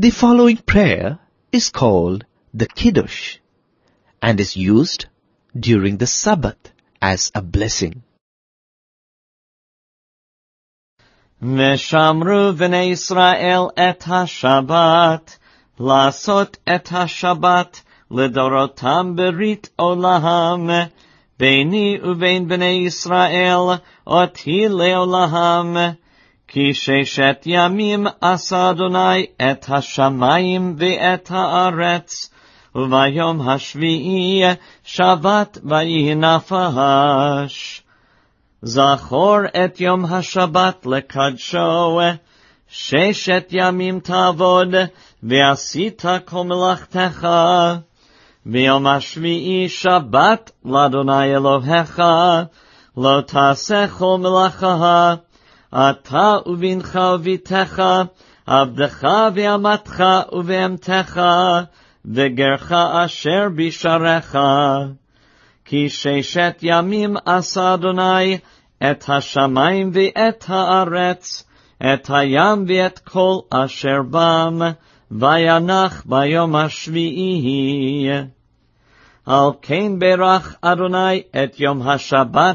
The following prayer is called the Kiddush and is used during the Sabbath as a blessing. ושמרו בני ישראל את השבת, לעשות את השבת לדורותם ברית עולם, ביני ובין בני ישראל אותי לעולם. כי 6 ימים עשה אדוני את השמיים ואת הארץ, וביום השביעי שבת ויהי נפש. זכור את יום השבת לקדשו, 6 ימים תעבוד, ועשית כל מלאכתך. ביום השביעי שבת לאדוני אלוהיך, לא תעשה כל מלאכה, אתה ובנך וביתך, עבדך ואמתך ובהמתך, וגרך אשר בשעריך. כי 6 ימים עשה אדוני את השמיים ואת הארץ, את הים ואת כל אשר בם, וינח ביום השביעי. על כן ברך אדוני את יום השבת